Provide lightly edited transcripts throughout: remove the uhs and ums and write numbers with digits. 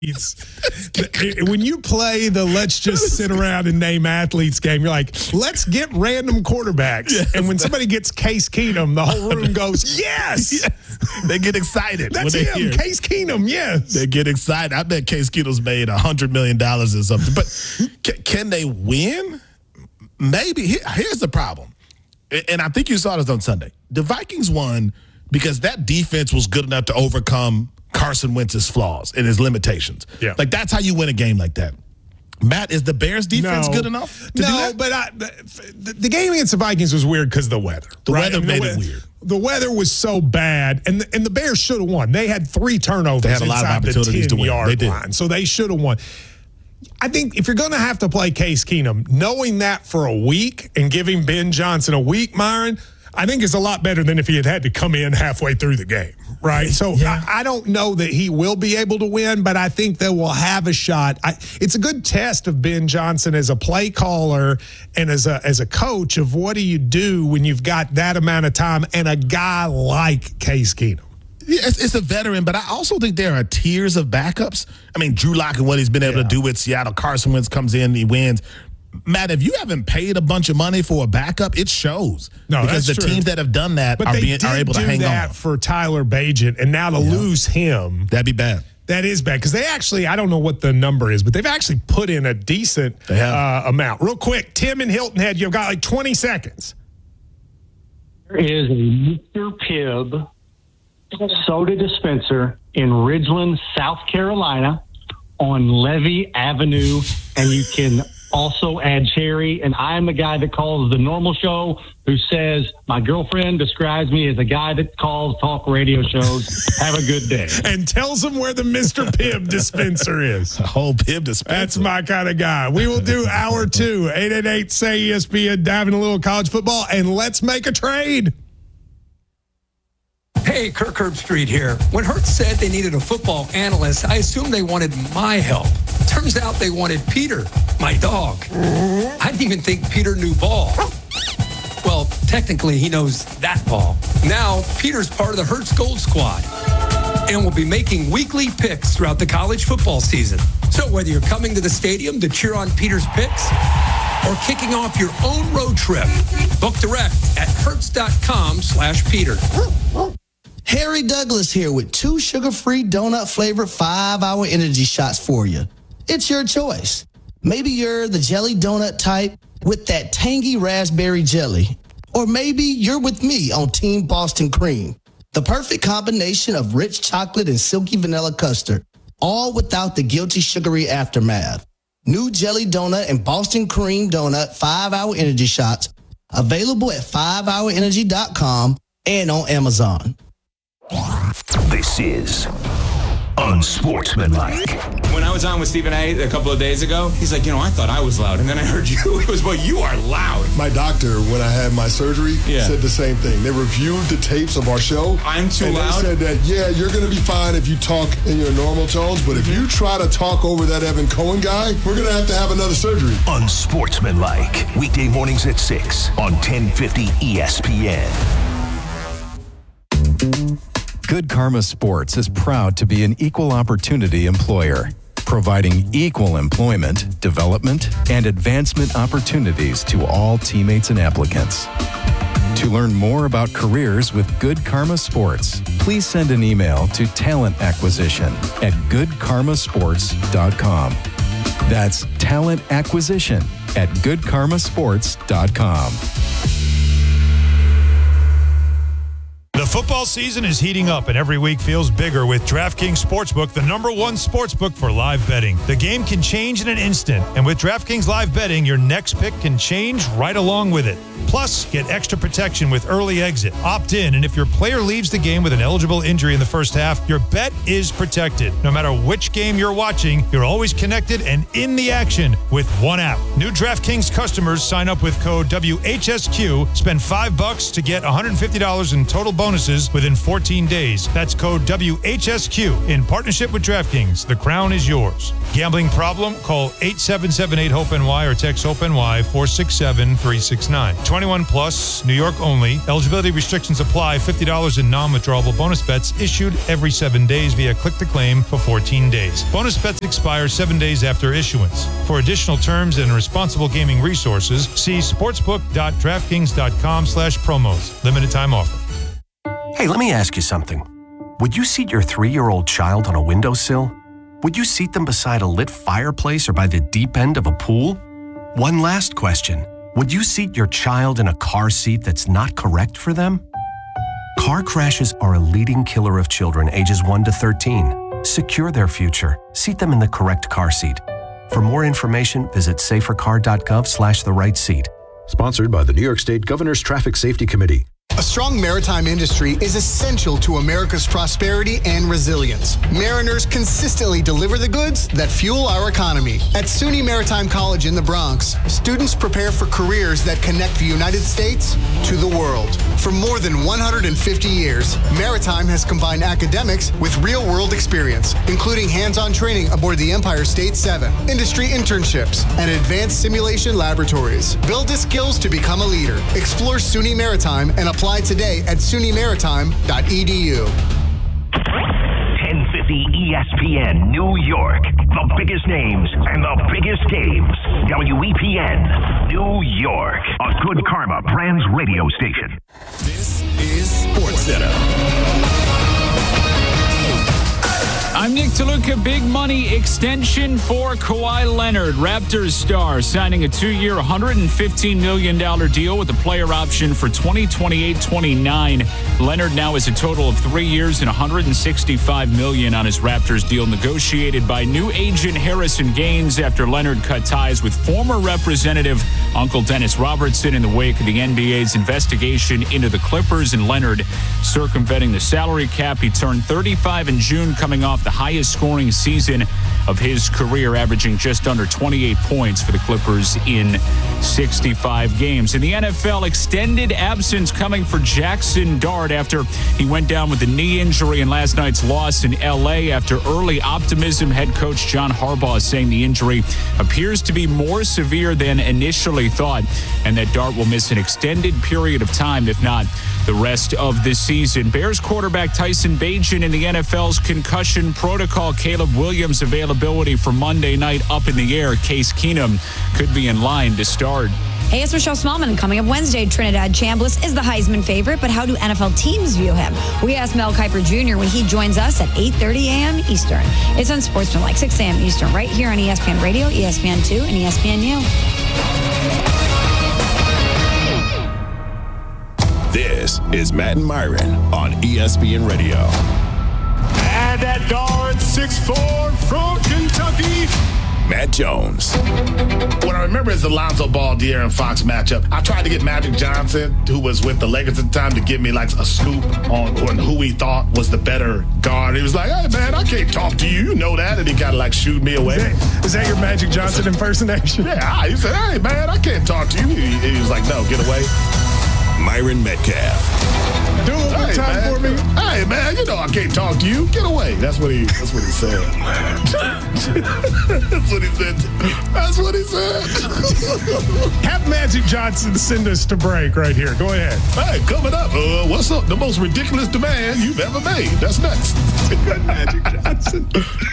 When you play the let's just sit around and name athletes game, you're like, let's get random quarterbacks. Yes, and when somebody gets Case Keenum, the whole room goes, yes. They get excited. That's when they him, hear Case Keenum, yes. They get excited. I bet Case Keenum's made $100 million or something. But can they win? Maybe. Here's the problem. And I think you saw this on Sunday. The Vikings won because that defense was good enough to overcome Carson Wentz's flaws and his limitations. Yeah. Like, that's how you win a game like that. Matt, is the Bears defense good enough to do that? But the game against the Vikings was weird because of the weather. The weather made it weird. The weather was so bad, and the Bears should have won. They had 3 turnovers. They had a lot of opportunities to win. They did. Line, so they should have won. I think if you're going to have to play Case Keenum, knowing that for a week and giving Ben Johnson a week, Myron, I think is a lot better than if he had to come in halfway through the game, right? So yeah. I don't know that he will be able to win, but I think they will have a shot. It's a good test of Ben Johnson as a play caller and as a coach of what do you do when you've got that amount of time and a guy like Case Keenum. Yeah, it's a veteran, but I also think there are tiers of backups. I mean, Drew Lock and what he's been able to do with Seattle. Carson Wentz comes in, he wins. Matt, if you haven't paid a bunch of money for a backup, it shows. No, because the teams that have done that are able to hang on. But they did do that for Tyler Bagent, and now to lose him. That'd be bad. That is bad because they actually, I don't know what the number is, but they've actually put in a decent amount. Real quick, Tim in Hilton Head, you've got like 20 seconds. There is a Mr. Pibb soda dispenser in Ridgeland, South Carolina on Levy Avenue, and you can also add cherry. And I am the guy that calls the normal show who says my girlfriend describes me as a guy that calls talk radio shows. Have a good day. And tells them where the Mr. Pibb dispenser is. The whole Pibb dispenser. That's my kind of guy. We will do hour 2, 888-SAY-ESPN, diving a little college football, and let's make a trade. Hey, Kirk Herbstreit here. When Hertz said they needed a football analyst, I assumed they wanted my help. Turns out they wanted Peter, my dog. I didn't even think Peter knew ball. Well, technically, he knows that ball. Now, Peter's part of the Hertz Gold Squad and will be making weekly picks throughout the college football season. So whether you're coming to the stadium to cheer on Peter's picks or kicking off your own road trip, book direct at hertz.com/Peter. Harry Douglas here with 2 sugar-free donut-flavored 5-hour energy shots for you. It's your choice. Maybe you're the jelly donut type with that tangy raspberry jelly. Or maybe you're with me on Team Boston Cream. The perfect combination of rich chocolate and silky vanilla custard, all without the guilty sugary aftermath. New jelly donut and Boston Cream donut 5-hour energy shots available at 5hourenergy.com and on Amazon. This is Unsportsmanlike. When I was on with Stephen A. couple of days ago, he's like, I thought I was loud. And then I heard you. It was, well, you are loud. My doctor, when I had my surgery, said the same thing. They reviewed the tapes of our show. I'm too and loud? They said that, you're going to be fine if you talk in your normal tones, but if you try to talk over that Evan Cohen guy, we're going to have another surgery. Unsportsmanlike. Weekday mornings at 6 on 1050 ESPN. Good Karma Sports is proud to be an equal opportunity employer, providing equal employment, development, and advancement opportunities to all teammates and applicants. To learn more about careers with Good Karma Sports, please send an email to talentacquisition@goodkarmasports.com. That's talentacquisition@goodkarmasports.com. The football season is heating up and every week feels bigger with DraftKings Sportsbook, the #1 sportsbook for live betting. The game can change in an instant, and with DraftKings Live Betting, your next pick can change right along with it. Plus, get extra protection with early exit. Opt in, and if your player leaves the game with an eligible injury in the first half, your bet is protected. No matter which game you're watching, you're always connected and in the action with one app. New DraftKings customers sign up with code WHSQ, spend $5 to get $150 in total bonus bonuses within 14 days. That's code WHSQ in partnership with DraftKings. The crown is yours. Gambling problem? Call 877-8-HOPE-NY or text HOPE-NY 467-369. 21 plus, New York only. Eligibility restrictions apply. $50 in non-withdrawable bonus bets issued every 7 days via click to claim for 14 days. Bonus bets expire 7 days after issuance. For additional terms and responsible gaming resources, see sportsbook.draftkings.com/promos. Limited time offer. Hey, let me ask you something. Would you seat your 3-year-old child on a windowsill? Would you seat them beside a lit fireplace or by the deep end of a pool? One last question. Would you seat your child in a car seat that's not correct for them? Car crashes are a leading killer of children ages 1 to 13. Secure their future. Seat them in the correct car seat. For more information, visit safercar.gov/the-right seat. Sponsored by the New York State Governor's Traffic Safety Committee. A strong maritime industry is essential to America's prosperity and resilience. Mariners consistently deliver the goods that fuel our economy. At SUNY Maritime College in the Bronx, students prepare for careers that connect the United States to the world. For more than 150 years, Maritime has combined academics with real-world experience, including hands-on training aboard the Empire State 7, industry internships, and advanced simulation laboratories. Build the skills to become a leader. Explore SUNY Maritime and apply today at sunymaritime.edu. 1050 ESPN New York. The biggest names and the biggest games. WEPN New York. A Good Karma Brands radio station. This is SportsCenter. I'm Nick DeLuca. Big money extension for Kawhi Leonard. Raptors star signing a 2-year, $115 million deal with a player option for 2028-29. Leonard now has a total of 3 years and $165 million on his Raptors deal, negotiated by new agent Harrison Gaines after Leonard cut ties with former representative Uncle Dennis Robertson in the wake of the NBA's investigation into the Clippers and Leonard circumventing the salary cap. He turned 35 in June, coming off the highest scoring season of his career, averaging just under 28 points for the Clippers in 65 games. In the NFL, extended absence coming for Jackson Dart after he went down with a knee injury in last night's loss in L.A. After early optimism, head coach John Harbaugh saying the injury appears to be more severe than initially thought, and that Dart will miss an extended period of time, if not the rest of this season. Bears quarterback Tyson Bagent in the NFL's concussion protocol. Caleb Williams' availability for Monday night up in the air. Case Keenum could be in line to start. Hey, it's Michelle Smallman. Coming up Wednesday, Trinidad Chambliss is the Heisman favorite, but how do NFL teams view him? We asked Mel Kiper Jr. when he joins us at 8:30 a.m. Eastern. It's on Sportsman, 6 a.m. Eastern, right here on ESPN Radio, ESPN2, and ESPNU. This is Matt and Myron on ESPN Radio. And at guard 6'4" from Kentucky, Matt Jones. What I remember is the Lonzo Ball, De'Aaron Fox matchup. I tried to get Magic Johnson, who was with the Lakers at the time, to give me like a scoop on who he thought was the better guard. He was like, "Hey man, I can't talk to you. You know that," and he kind of like shooed me away. Is that your Magic Johnson impersonation? Yeah. He said, "Hey man, I can't talk to you." He was like, "No, get away." Myron Metcalf. Do it one time for me. Hey man, you know I can't talk to you. Get away. That's what he said. That's what he said. That's what he said. Have Magic Johnson send us to break right here. Go ahead. Hey, coming up, what's up? The most ridiculous demand you've ever made. That's next. Magic Johnson.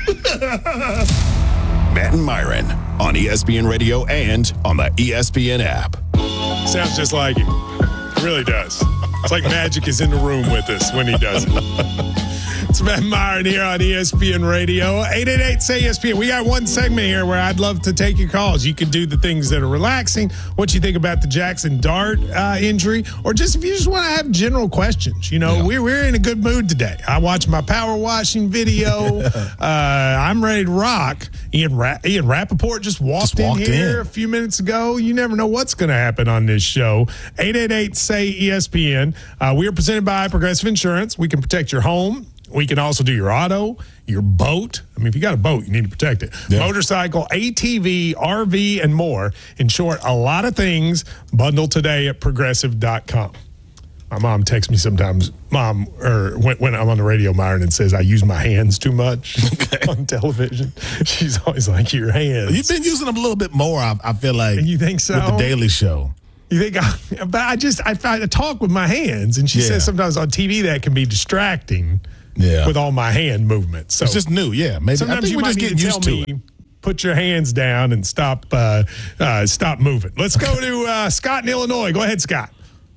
Matt and Myron on ESPN Radio and on the ESPN app. Sounds just like it. It really does. It's like Magic is in the room with us when he does it. It's Matt Myron here on ESPN Radio. 888-SAY-ESPN. We got one segment here where I'd love to take your calls. You can do the things that are relaxing, what you think about the Jackson Dart injury, or just if you just want to have general questions. You know, we're in a good mood today. I watched my power washing video. I'm ready to rock. Ian Rappaport just walked in here a few minutes ago. You never know what's going to happen on this show. 888-SAY-ESPN. We are presented by Progressive Insurance. We can protect your home. We can also do your auto, your boat. I mean, if you got a boat, you need to protect it. Yeah. Motorcycle, ATV, RV, and more. In short, a lot of things. Bundle today at Progressive.com. My mom texts me sometimes, Mom, or when I'm on the radio, Myron, and says I use my hands too much on television. She's always like, your hands. You've been using them a little bit more, I feel like. You think so? With The Daily Show. You think but I talk with my hands, and she says sometimes on TV that can be distracting with all my hand movements. So it's just new, maybe. Sometimes I think you we're might just need getting to used tell to me, it. put your hands down and stop moving. Let's go to Scott in Illinois. Go ahead, Scott.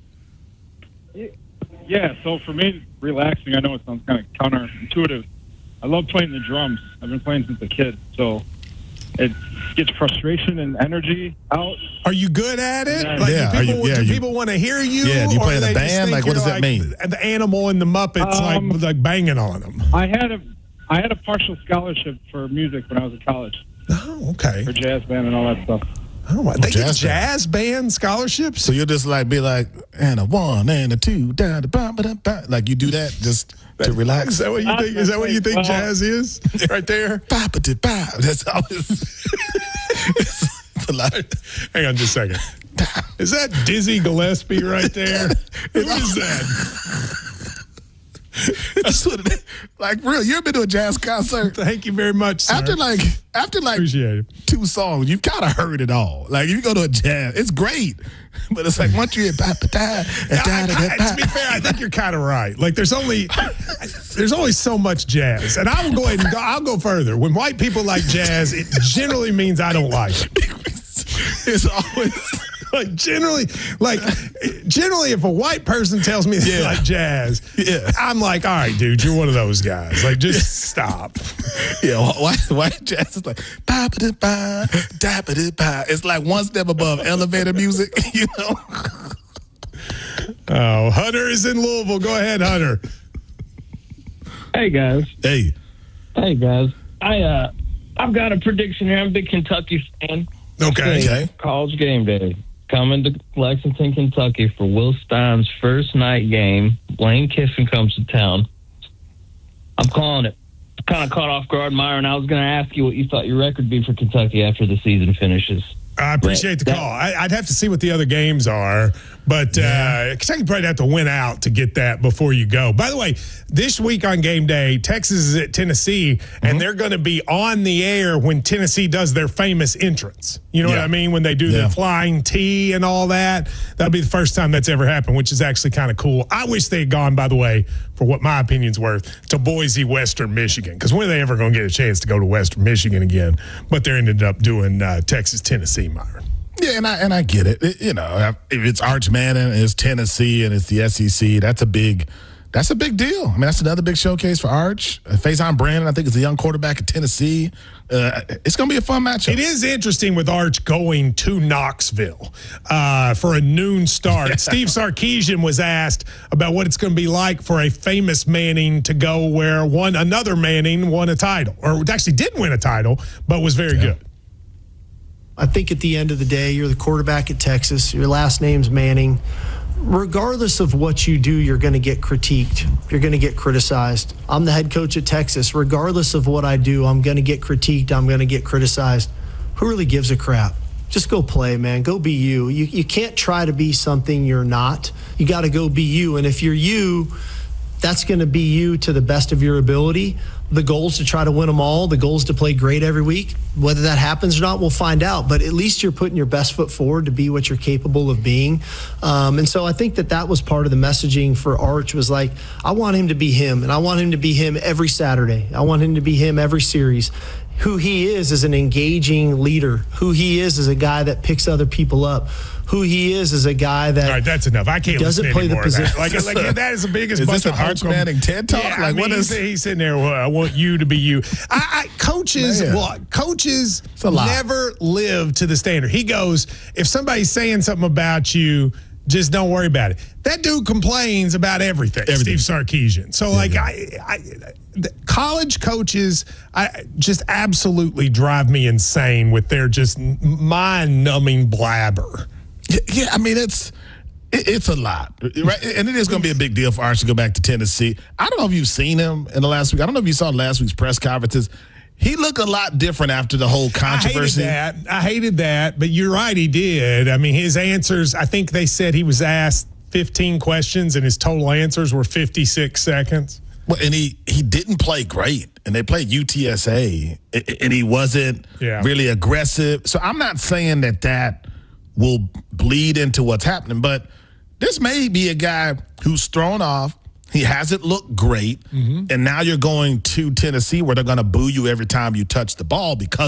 Yeah, so for me, relaxing, I know it sounds kind of counterintuitive. I love playing the drums. I've been playing since a kid, so it gets frustration and energy out. Are you good at it? And Do people want to hear you? Yeah, do you play in a they just band? think Like, what you're does that mean? The Animal and the Muppets, like banging on them. I had a partial scholarship for music when I was in college. Oh, okay. For jazz band and all that stuff. Oh, they get jazz band scholarships? So you'll just be like, and a 1 and a 2, down the bum, like you do that just to relax. Is that what you think? Is that what you think jazz is? Right there. That's always. It's a lot. Hang on just a second. Is that Dizzy Gillespie right there? Who is that? That's what it is. Like, real, you ever been to a jazz concert? Thank you very much, sir. After Appreciate it. 2 songs, you've kind of heard it all. Like, if you go to a jazz, it's great. But it's like, once you hit to be fair, I think you're kind of right. Like, there's only so much jazz. And I will go ahead and I'll go further. When white people like jazz, it generally means I don't like it. It's always... Generally, if a white person tells me they like jazz, I'm like, all right, dude, you're one of those guys. Like, just stop. Yeah, white jazz is like, ba-ba-da-ba, da-ba-da-ba. It's like one step above elevator music, you know? Oh, Hunter is in Louisville. Go ahead, Hunter. Hey, guys. Hey, guys. I've got a prediction here. I'm a big Kentucky fan. Okay. College game day. Coming to Lexington, Kentucky for Will Stein's first night game. Lane Kiffin comes to town. I'm calling it. Kind of caught off guard, Myron. I was going to ask you what you thought your record would be for Kentucky after the season finishes. I appreciate the call. I'd have to see what the other games are, but Kentucky probably have to win out to get that before you go. By the way, this week on game day, Texas is at Tennessee, and they're going to be on the air when Tennessee does their famous entrance. You know what I mean? When they do the flying T and all that. That'll be the first time that's ever happened, which is actually kind of cool. I wish they had gone, by the way, for what my opinion's worth, to Boise, Western Michigan, because when are they ever going to get a chance to go to Western Michigan again? But they ended up doing Texas, Tennessee, Myron. Yeah, and I get it. You know, if it's Arch Manning, it's Tennessee, and it's the SEC, that's a big deal. I mean, that's another big showcase for Arch. Faison Brandon, I think, is a young quarterback at Tennessee. It's going to be a fun matchup. It is interesting with Arch going to Knoxville for a noon start. Steve Sarkisian was asked about what it's going to be like for a famous Manning to go where another Manning won a title, or actually didn't win a title, but was very good. I think at the end of the day, you're the quarterback at Texas. Your last name's Manning. Regardless of what you do, you're going to get critiqued. You're going to get criticized. I'm the head coach at Texas. Regardless of what I do, I'm going to get critiqued. I'm going to get criticized. Who really gives a crap? Just go play, man. Go be you. You can't try to be something you're not. You got to go be you. And if you're you, that's going to be you to the best of your ability. The goal is to try to win them all. The goal is to play great every week. Whether that happens or not, we'll find out. But at least you're putting your best foot forward to be what you're capable of being. And so I think that was part of the messaging for Arch, was like, I want him to be him, and I want him to be him every Saturday. I want him to be him every series. Who he is an engaging leader. Who he is a guy that picks other people up. Who he is a guy that... All right, that's enough. I can't doesn't listen play the anymore of position. that. Like that is the biggest Is bunch this of an Arch Manning TED Talk? Yeah, Like, what is... He's sitting there, I want you to be you. Coaches never live to the standard. He goes, if somebody's saying something about you, just don't worry about it. That dude complains about everything. Steve Sarkisian. So, the college coaches just absolutely drive me insane with their just mind-numbing blabber. Yeah, I mean, it's a lot, right? And it is going to be a big deal for Arch to go back to Tennessee. I don't know if you've seen him in the last week. I don't know if you saw last week's press conferences. He looked a lot different after the whole controversy. I hated that, but you're right, he did. I mean, his answers, I think they said he was asked 15 questions and his total answers were 56 seconds. Well, and he didn't play great, and they played UTSA, and he wasn't really aggressive. So I'm not saying that will bleed into what's happening, but this may be a guy who's thrown off. He hasn't looked great, and now you're going to Tennessee where they're going to boo you every time you touch the ball because